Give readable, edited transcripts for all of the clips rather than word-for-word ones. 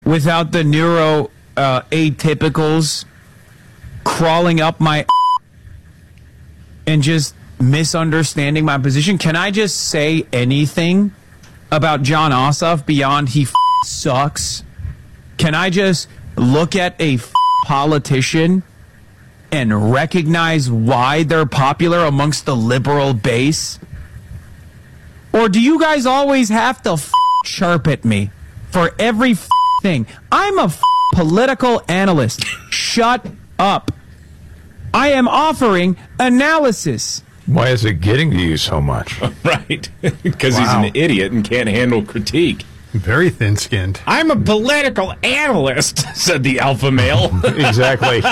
without the neuro atypicals crawling up my and just misunderstanding my position. Can I just say anything about John Ossoff beyond he sucks? Can I just look at a politician and recognize why they're popular amongst the liberal base? Or do you guys always have to chirp at me for every thing? I'm a political analyst. Shut up. I am offering analysis. Why is it getting to you so much? Right. Because he's an idiot and can't handle critique. Very thin-skinned. I'm a political analyst, said the alpha male. Exactly.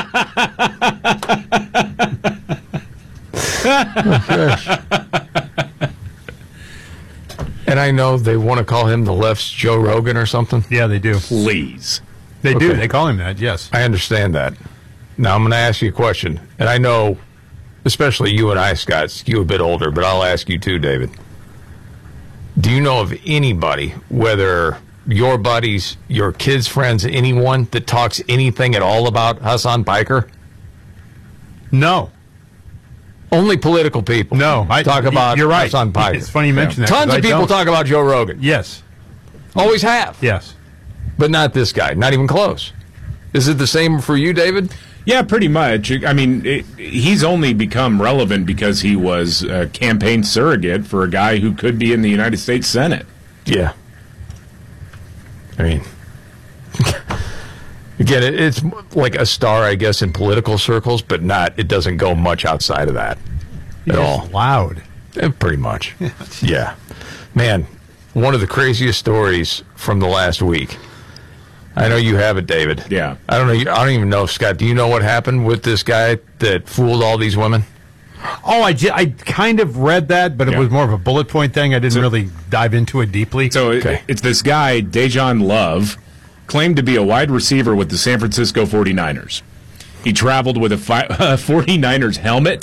And I know they want to call him the left's Joe Rogan or something. Yeah, they do. Please. They do. They call him that, yes. I understand that. Now, I'm going to ask you a question. And I know, especially you and I, Scott, you a bit older, but I'll ask you too, David. Do you know of anybody, whether your buddies, your kids' friends, anyone that talks anything at all about Hassan Piker? No. Only political people. No. Talk about you're right. Hassan Piker. It's funny you mention that. Tons of people talk about Joe Rogan. Yes. Always have. Yes. But not this guy. Not even close. Is it the same for you, David? Yeah, pretty much. I mean, he's only become relevant because he was a campaign surrogate for a guy who could be in the United States Senate. Yeah. I mean, again, it's like a star, I guess, in political circles, but it doesn't go much outside of that at all. Loud. Pretty much. Yeah. Man, one of the craziest stories from the last week. I know you have it, David. Yeah. I don't know. I don't even know, Scott. Do you know what happened with this guy that fooled all these women? Oh, I kind of read that, but it was more of a bullet point thing. I didn't really dive into it deeply. So it's this guy, Dejan Love, claimed to be a wide receiver with the San Francisco 49ers. He traveled with a 49ers helmet.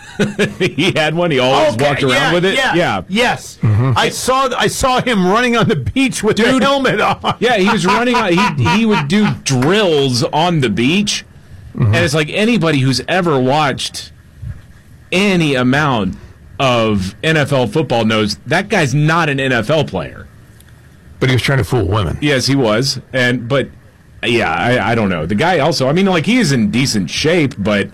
He had one. He always walked around with it. Yeah. Yes. Mm-hmm. I saw him running on the beach with the helmet on. Yeah, he was running on. He would do drills on the beach, and it's like anybody who's ever watched any amount of NFL football knows that guy's not an NFL player. But he was trying to fool women. Yes, he was. But I don't know. The guy also, I mean, like, he is in decent shape, but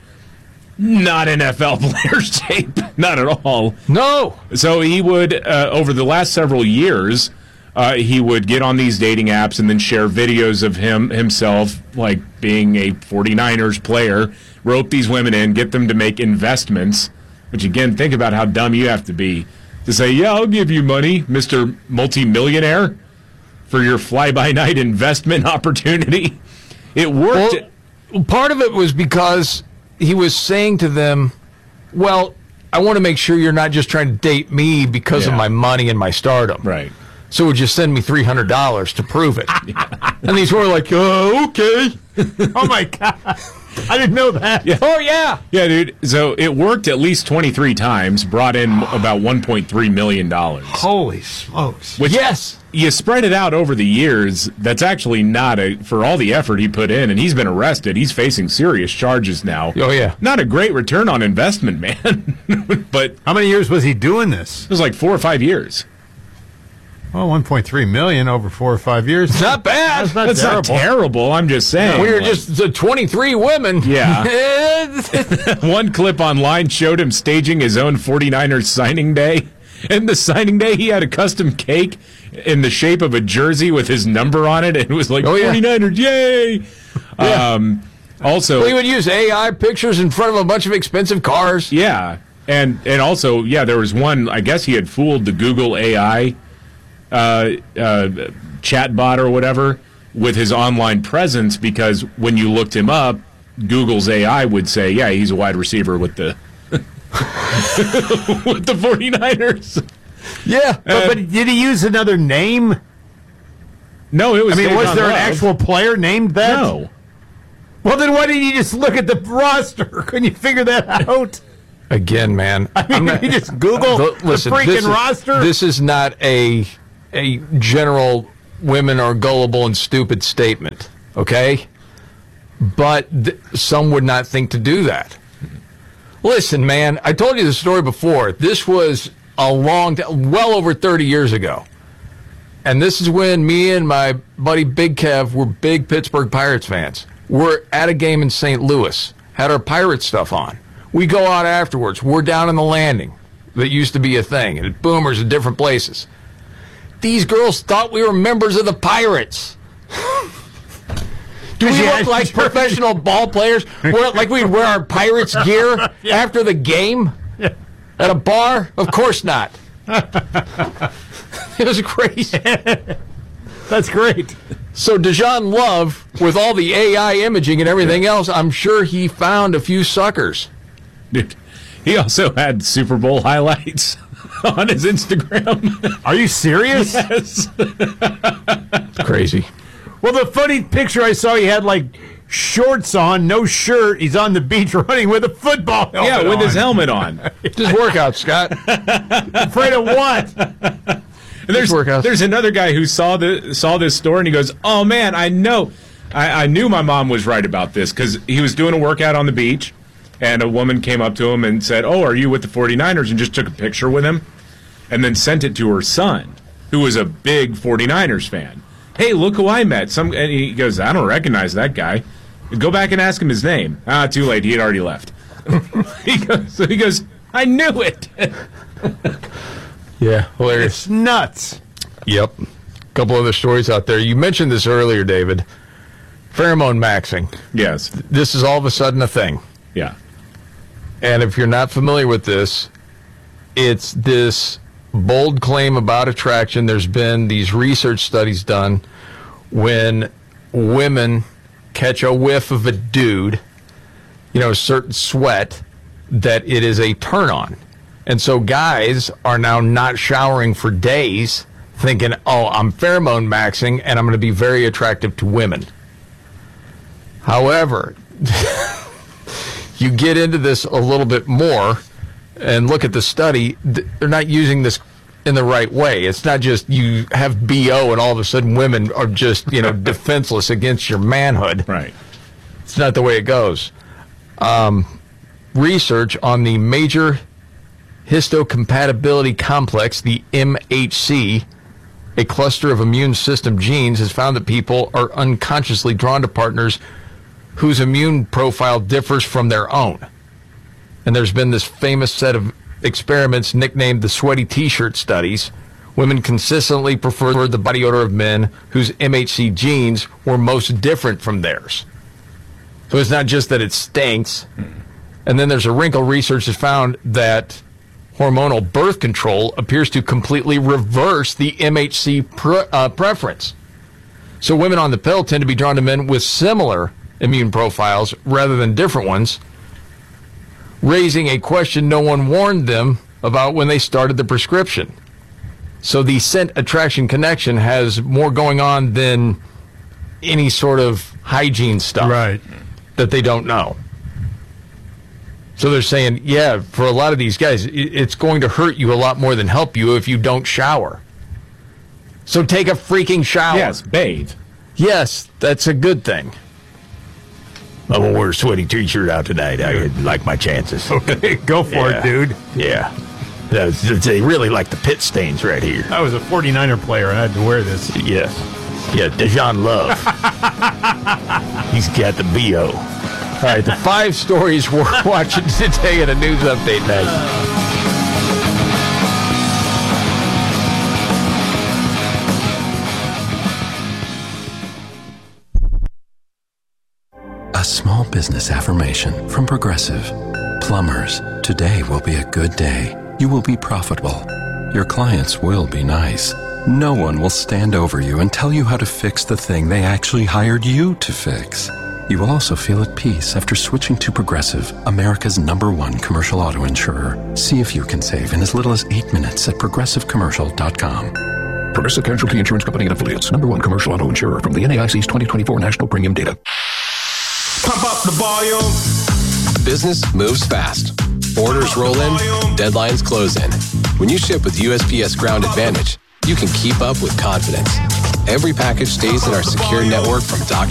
not NFL player shape. Not at all. No. So he would, over the last several years, he would get on these dating apps and then share videos of himself, like being a 49ers player, rope these women in, get them to make investments, which, again, think about how dumb you have to be to say, yeah, I'll give you money, Mr. Multimillionaire, for your fly-by-night investment opportunity. It worked. Well, part of it was because he was saying to them, well, I want to make sure you're not just trying to date me because of my money and my stardom. Right. So would you send me $300 to prove it? And these were like, okay. Oh, my God. I didn't know that. Yeah. Oh, yeah. Yeah, dude. So it worked at least 23 times, brought in about $1.3 million. Holy smokes. Which, you spread it out over the years, that's actually not for all the effort he put in, and he's been arrested. He's facing serious charges now. Oh, yeah. Not a great return on investment, man. But how many years was he doing this? It was like 4 or 5 years. Well, 1.3 million over 4 or 5 years. It's not bad. That's not terrible. I'm just saying. We were just 23 women. Yeah. One clip online showed him staging his own 49ers signing day. And the signing day, he had a custom cake in the shape of a jersey with his number on it. And it was like, 49ers, yay! Yeah. Also, he would use AI pictures in front of a bunch of expensive cars. Yeah. And also, there was one, I guess he had fooled the Google AI chatbot or whatever with his online presence, because when you looked him up, Google's AI would say, yeah, he's a wide receiver with the with the 49ers. Yeah. But did he use another name? No, it was. I mean, was there an actual player named that? No. Well, then why didn't you just look at the roster? Couldn't you figure that out? Again, man. I mean, you just Google the freaking roster. This is not a general women are gullible and stupid statement, okay? But some would not think to do that. Listen, man, I told you the story before. This was well over 30 years ago. And this is when me and my buddy Big Kev were big Pittsburgh Pirates fans. We're at a game in St. Louis, had our Pirate stuff on. We go out afterwards. We're down in the Landing. That used to be a thing, and at Boomers in different places. These girls thought we were members of the Pirates. Do we look like professional ball players? Like we'd wear our Pirates gear after the game at a bar? Of course not. It was crazy. That's great. So Dejan Love, with all the AI imaging and everything else, I'm sure he found a few suckers. Dude, he also had Super Bowl highlights on his Instagram. Are you serious? Yes. Crazy. Well, the funny picture I saw, he had like shorts on, no shirt. He's on the beach running with a football helmet Yeah, with on. his helmet on. Just workout, Scott. Afraid of what? And there's another guy who saw this story, and he goes, "Oh man, I know, I knew my mom was right about this," because he was doing a workout on the beach, and a woman came up to him and said, "Oh, are you with the 49ers?" and just took a picture with him, and then sent it to her son, who was a big 49ers fan. Hey, look who I met. And he goes, "I don't recognize that guy. Go back and ask him his name." Too late. He had already left. He goes, "I knew it." Yeah, hilarious. It's nuts. Yep. A couple other stories out there. You mentioned this earlier, David. Pheromone maxing. Yes. This is all of a sudden a thing. Yeah. And if you're not familiar with this, it's this bold claim about attraction. There's been these research studies done when women catch a whiff of a dude, a certain sweat, that it is a turn on. And so guys are now not showering for days thinking, oh, I'm pheromone maxing and I'm going to be very attractive to women. However, you get into this a little bit more and look at the study, they're not using this in the right way. It's not just you have BO and all of a sudden women are just, defenseless against your manhood. Right. It's not the way it goes. Research on the major histocompatibility complex, the MHC, a cluster of immune system genes, has found that people are unconsciously drawn to partners whose immune profile differs from their own. And there's been this famous set of experiments nicknamed the sweaty t-shirt studies. Women consistently preferred the body odor of men whose MHC genes were most different from theirs. So it's not just that it stinks. And then there's a wrinkle. Research has found that hormonal birth control appears to completely reverse the MHC preference. So women on the pill tend to be drawn to men with similar immune profiles rather than different ones, raising a question no one warned them about when they started the prescription. So the scent attraction connection has more going on than any sort of hygiene stuff that they don't know. So they're saying, yeah, for a lot of these guys, it's going to hurt you a lot more than help you if you don't shower. So take a freaking shower. Yes, bathe. Yes, that's a good thing. I'm going to wear a sweaty t-shirt out tonight. I like my chances. Okay, go for it, dude. Yeah. They really like the pit stains right here. I was a 49er player and I had to wear this. Yes. Yeah, Dejan Love. He's got the BO. All right, the 5 stories we're watching today in a news update next. A small business affirmation from Progressive. Plumbers, today will be a good day. You will be profitable. Your clients will be nice. No one will stand over you and tell you how to fix the thing they actually hired you to fix. You will also feel at peace after switching to Progressive, America's #1 commercial auto insurer. See if you can save in as little as 8 minutes at progressivecommercial.com. Progressive Casualty Insurance Company and Affiliates, #1 commercial auto insurer from the NAIC's 2024 National Premium Data. Pump up the volume. Business moves fast. Orders roll in, deadlines close in. When you ship with USPS Ground Advantage, you can keep up with confidence. Every package stays in our secure network from dock